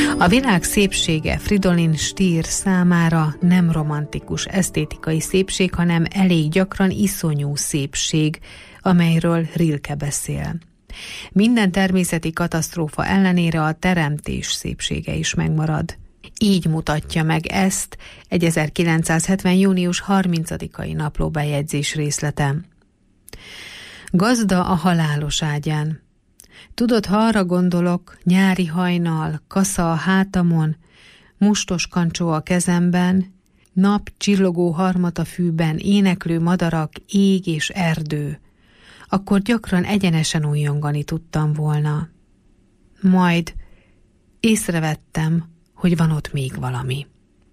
A világ szépsége Fridolin Stier számára nem romantikus esztétikai szépség, hanem elég gyakran iszonyú szépség, amelyről Rilke beszél. Minden természeti katasztrófa ellenére a teremtés szépsége is megmarad. Így mutatja meg ezt egy 1970. június 30-ai naplóbejegyzés részlete. Gazda a halálos ágyán. Tudod, ha arra gondolok, nyári hajnal, kasza a hátamon, mustos kancsó a kezemben, nap csillogó harmat a fűben, éneklő madarak, ég és erdő, akkor gyakran egyenesen újjongani tudtam volna. Majd észrevettem, hogy van ott még valami.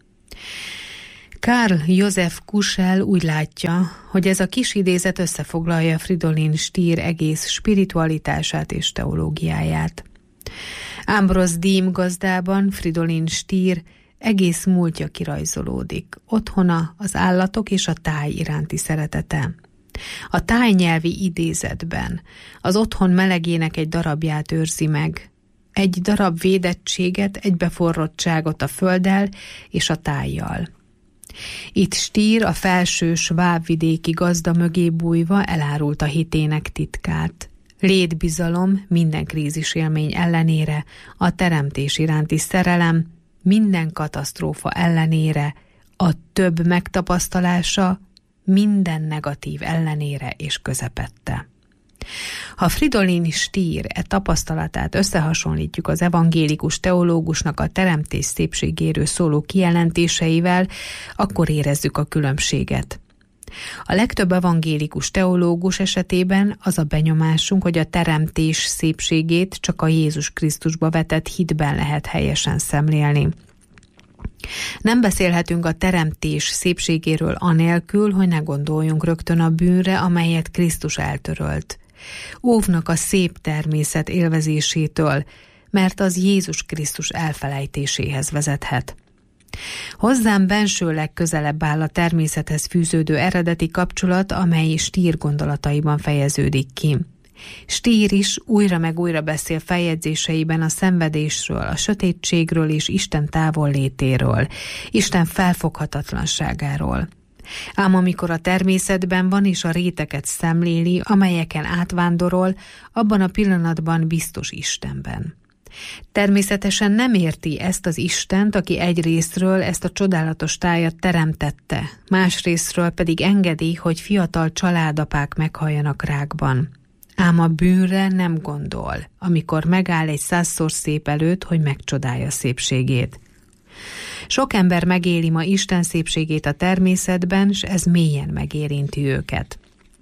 Karl Josef Kuschel úgy látja, hogy ez a kis idézet összefoglalja Fridolin Stier egész spiritualitását és teológiáját. Ambros Diem gazdában Fridolin Stier egész múltja kirajzolódik, otthona az állatok és a táj iránti szeretete. A tájnyelvi idézetben az otthon melegének egy darabját őrzi meg, egy darab védettséget, egy beforrottságot a földdel és a tájjal. Itt Stier a felső svábvidéki gazda mögé bújva elárulta hitének titkát. Létbizalom minden krízisélmény ellenére, a teremtés iránti szerelem minden katasztrófa ellenére, a több megtapasztalása minden negatív ellenére és közepette. Ha Fridolin Stier e tapasztalatát összehasonlítjuk az evangélikus teológusnak a teremtés szépségéről szóló kijelentéseivel, akkor érezzük a különbséget. A legtöbb evangélikus teológus esetében az a benyomásunk, hogy a teremtés szépségét csak a Jézus Krisztusba vetett hitben lehet helyesen szemlélni. Nem beszélhetünk a teremtés szépségéről anélkül, hogy ne gondoljunk rögtön a bűnre, amelyet Krisztus eltörölt. Óvnak a szép természet élvezésétől, mert az Jézus Krisztus elfelejtéséhez vezethet. Hozzám bensőleg közelebb áll a természethez fűződő eredeti kapcsolat, amely Stier gondolataiban fejeződik ki. Stier is újra meg újra beszél feljegyzéseiben a szenvedésről, a sötétségről és Isten távollétéről, Isten felfoghatatlanságáról. Ám amikor a természetben van és a réteket szemléli, amelyeken átvándorol, abban a pillanatban biztos Istenben. Természetesen nem érti ezt az Istent, aki egyrészről ezt a csodálatos tájat teremtette, másrészről pedig engedi, hogy fiatal családapák meghalljanak rákban. Ám a bűnre nem gondol, amikor megáll egy 100-szor szép előtt, hogy megcsodálja szépségét. Sok ember megéli ma Isten szépségét a természetben, s ez mélyen megérinti őket.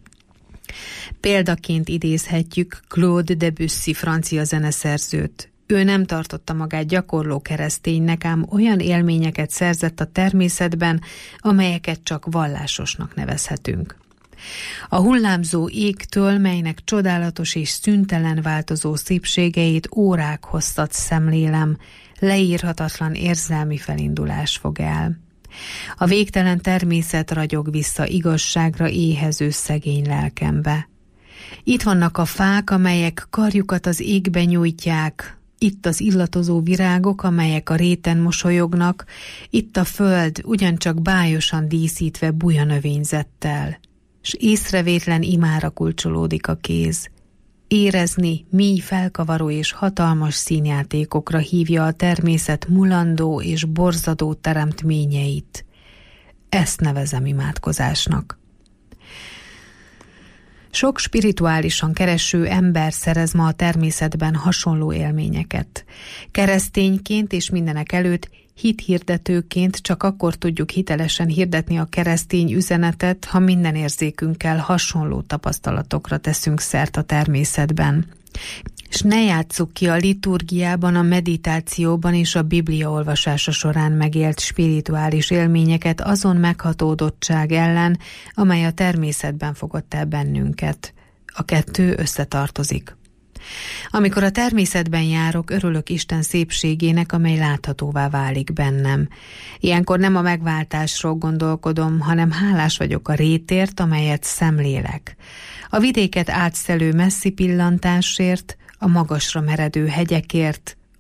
Példaként idézhetjük Claude Debussy francia zeneszerzőt. Ő nem tartotta magát gyakorló kereszténynek, ám olyan élményeket szerzett a természetben, amelyeket csak vallásosnak nevezhetünk. A hullámzó égtől, melynek csodálatos és szüntelen változó szépségeit órák hosszat szemlélem, leírhatatlan érzelmi felindulás fog el. A végtelen természet ragyog vissza igazságra éhező szegény lelkembe. Itt vannak a fák, amelyek karjukat az égbe nyújtják, itt az illatozó virágok, amelyek a réten mosolyognak, itt a föld ugyancsak bályosan díszítve buja növényzettel, s észrevétlen imára kulcsolódik a kéz. Érezni, mély felkavaró és hatalmas színjátékokra hívja a természet mulandó és borzadó teremtményeit. Ezt nevezem imádkozásnak. Sok spirituálisan kereső ember szerez ma a természetben hasonló élményeket. Keresztényként és mindenek előtt hithirdetőként csak akkor tudjuk hitelesen hirdetni a keresztény üzenetet, ha minden érzékünkkel hasonló tapasztalatokra teszünk szert a természetben. És ne játsszuk ki a liturgiában, a meditációban és a Biblia olvasása során megélt spirituális élményeket azon meghatódottság ellen, amely a természetben fogott el bennünket. A kettő összetartozik. Amikor a természetben járok, örülök Isten szépségének, amely láthatóvá válik bennem. Ilyenkor nem a megváltásról gondolkodom, hanem hálás vagyok a rétért, amelyet szemlélek. A vidéket átszelő messzi pillantásért, a magasra meredő hegyekért,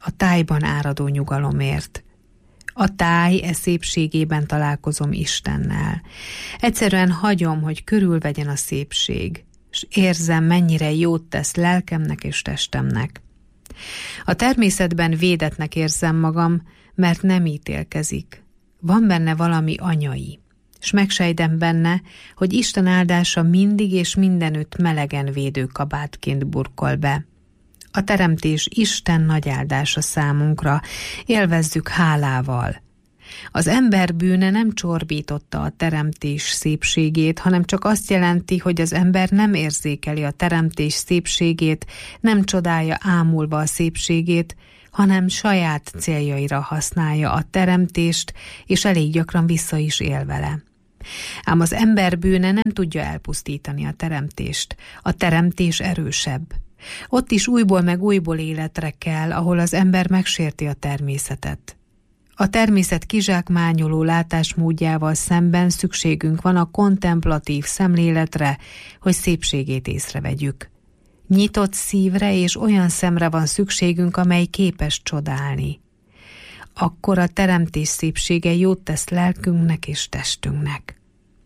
a tájban áradó nyugalomért. A táj szépségében találkozom Istennel. Egyszerűen hagyom, hogy körülvegyen a szépség, és érzem, mennyire jót tesz lelkemnek és testemnek. A természetben védetnek érzem magam, mert nem ítélkezik. Van benne valami anyai, és megsejtem benne, hogy Isten áldása mindig és mindenütt melegen védő kabátként burkol be. A teremtés Isten nagy áldása számunkra, élvezzük hálával. Az ember bűne nem csorbította a teremtés szépségét, hanem csak azt jelenti, hogy az ember nem érzékeli a teremtés szépségét, nem csodálja ámulva a szépségét, hanem saját céljaira használja a teremtést, és elég gyakran vissza is él vele. Ám az ember bűne nem tudja elpusztítani a teremtést. A teremtés erősebb. Ott is újból meg újból életre kell, ahol az ember megsérti a természetet. A természet kizsákmányoló látásmódjával szemben szükségünk van a kontemplatív szemléletre, hogy szépségét észrevegyük. Nyitott szívre és olyan szemre van szükségünk, amely képes csodálni. Akkor a teremtés szépsége jót tesz lelkünknek és testünknek.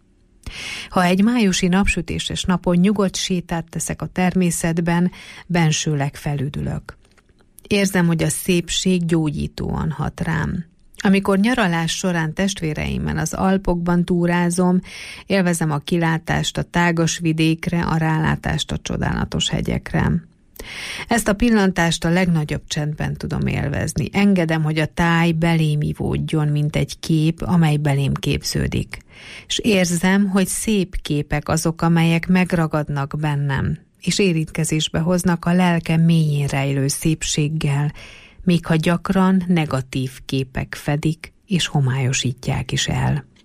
Ha egy májusi napsütéses napon nyugodt sétát teszek a természetben, bensőleg felüdülök. Érzem, hogy a szépség gyógyítóan hat rám. Amikor nyaralás során testvéreimmel az Alpokban túrázom, élvezem a kilátást a tágas vidékre, a rálátást a csodálatos hegyekre. Ezt a pillantást a legnagyobb csendben tudom élvezni. Engedem, hogy a táj belém ivódjon, mint egy kép, amely belém képződik. És érzem, hogy szép képek azok, amelyek megragadnak bennem, és érintkezésbe hoznak a lelkem mélyén rejlő szépséggel, még ha gyakran negatív képek fedik és homályosítják is el.